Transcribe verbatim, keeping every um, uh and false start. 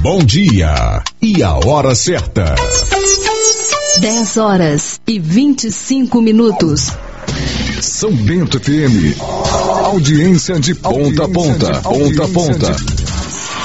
Bom dia e a hora certa. dez horas e vinte e cinco minutos. São Bento F M. Audiência de ponta a ponta, ponta a ponta.